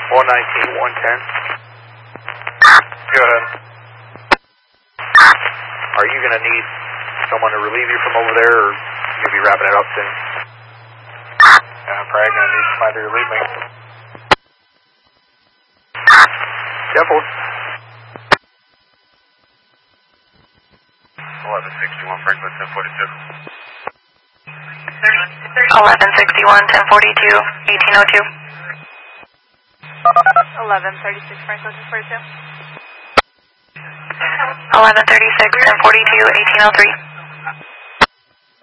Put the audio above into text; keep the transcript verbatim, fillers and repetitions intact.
one nineteen, one ten. Go ahead. Are you going to need someone to relieve you from over there, or you going to be wrapping it up soon? Yeah, I'm probably going to need somebody to relieve me. Careful. eleven sixty-one, Franklin, ten forty-two. eleven sixty-one, ten forty-two, eighteen oh two. eleven thirty-six, Franklin, ten forty-two. eleven thirty-six, ten forty-two, eighteen oh three.